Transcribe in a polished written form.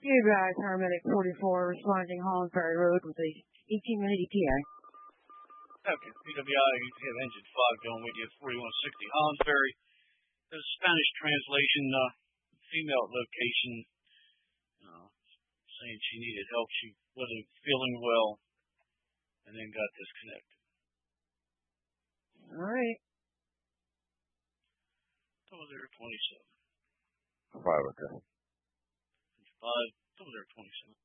Goodbye, paramedic 44 responding Holland Ferry Road with a 18-minute ETA. Okay, PWI, you have engine 5 going with you at 4160 Holland Ferry. There's a Spanish translation, female at location, saying she needed help. She wasn't feeling well and then got disconnected. All right. 0027. 5, okay. 5, 0027.